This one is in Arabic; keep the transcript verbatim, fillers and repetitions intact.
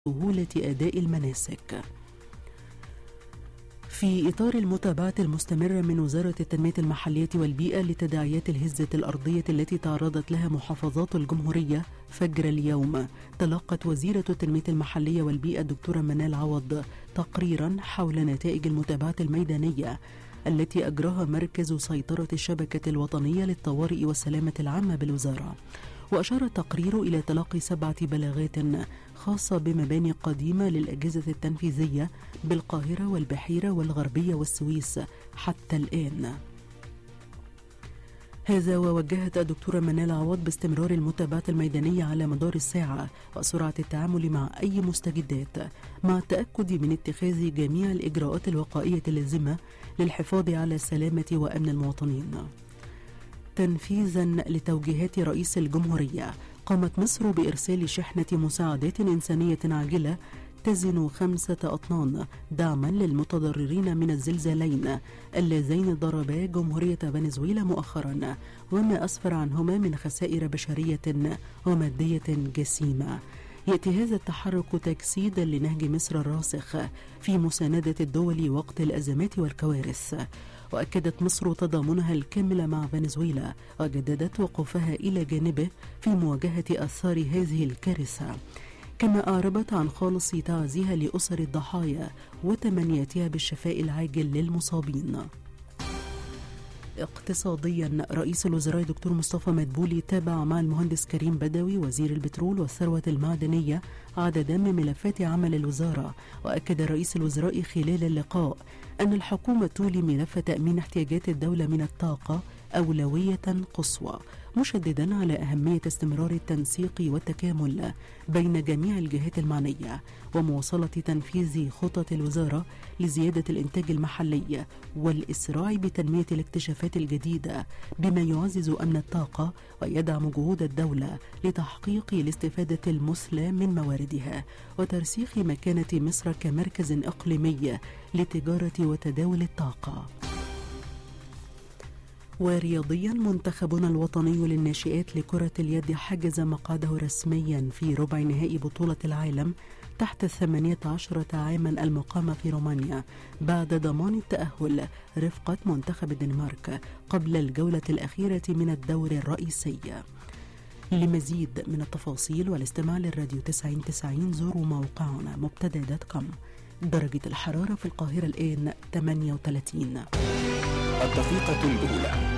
سهولة أداء المناسك. في إطار المتابعة المستمرة من وزارة التنمية المحلية والبيئة لتداعيات الهزة الأرضية التي تعرضت لها محافظات الجمهورية، فجر اليوم تلقت وزيرة التنمية المحلية والبيئة الدكتورة منال عوض تقريرا حول نتائج المتابعة الميدانية التي أجراها مركز سيطرة الشبكة الوطنية للطوارئ والسلامة العامة بالوزارة. وأشار التقرير إلى تلقي سبعة بلاغات خاصة بمباني قديمة للأجهزة التنفيذية بالقاهرة والبحيرة والغربية والسويس حتى الآن. هذا ووجهت الدكتورة منال عوض باستمرار المتابعة الميدانية على مدار الساعة وسرعة التعامل مع أي مستجدات، مع التأكد من اتخاذ جميع الإجراءات الوقائية اللازمة للحفاظ على سلامة وأمن المواطنين. تنفيذا لتوجيهات رئيس الجمهورية، قامت مصر بإرسال شحنة مساعدات إنسانية عاجلة تزن خمسة أطنان دعما للمتضررين من الزلزالين اللذين ضربا جمهورية فنزويلا مؤخرا، وما أسفر عنهما من خسائر بشرية ومادية جسيمة. يأتي هذا التحرك تجسيدا لنهج مصر الراسخ في مساندة الدول وقت الأزمات والكوارث. وأكدت مصر تضامنها الكامل مع فنزويلا وجددت وقوفها إلى جانبه في مواجهة آثار هذه الكارثة، كما أعربت عن خالص تعزيها لأسر الضحايا وتمنياتها بالشفاء العاجل للمصابين. اقتصاديا، رئيس الوزراء دكتور مصطفى مدبولي تابع مع المهندس كريم بدوي وزير البترول والثروة المعدنية عددا من ملفات عمل الوزارة. وأكد رئيس الوزراء خلال اللقاء أن الحكومة تولي ملف تأمين احتياجات الدولة من الطاقة أولوية قصوى، مشددا على أهمية استمرار التنسيق والتكامل بين جميع الجهات المعنية ومواصلة تنفيذ خطط الوزارة لزيادة الإنتاج المحلي والإسراع بتنمية الاكتشافات الجديدة بما يعزز أمن الطاقة ويدعم جهود الدولة لتحقيق الاستفادة المثلى من مواردها وترسيخ مكانة مصر كمركز إقليمي لتجارة وتداول الطاقة. ورياضيا، منتخبنا الوطني للناشئات لكرة اليد حجز مقعده رسميا في ربع نهائي بطولة العالم تحت الثمانية عشرة عاما المقامة في رومانيا بعد ضمان التأهل رفقة منتخب الدنمارك قبل الجولة الأخيرة من الدور الرئيسي. لمزيد من التفاصيل والاستماع للراديو تسعين تسعين زوروا موقعنا مبتدأ دوت كوم. درجة الحرارة في القاهرة الآن ثمانية وثلاثين. الدقيقة الأولى.